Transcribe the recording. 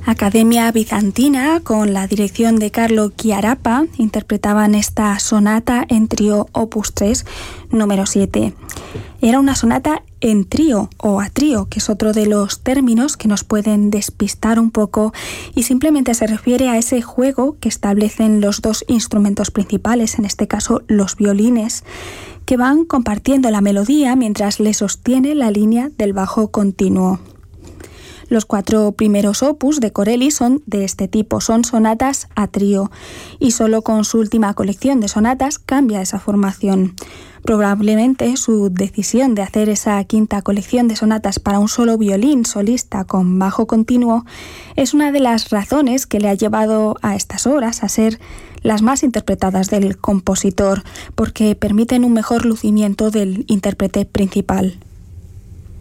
Academia Bizantina, con la dirección de Carlo Chiarappa, interpretaban esta sonata en trío opus 3, número 7. Era una sonata en trío o a trío, que es otro de los términos que nos pueden despistar un poco, y simplemente se refiere a ese juego que establecen los dos instrumentos principales, en este caso los violines, que van compartiendo la melodía mientras le sostiene la línea del bajo continuo. Los 4 primeros opus de Corelli son de este tipo, son sonatas a trío, y solo con su última colección de sonatas cambia esa formación. Probablemente su decisión de hacer esa quinta colección de sonatas para un solo violín solista con bajo continuo es una de las razones que le ha llevado a estas obras a ser las más interpretadas del compositor, porque permiten un mejor lucimiento del intérprete principal.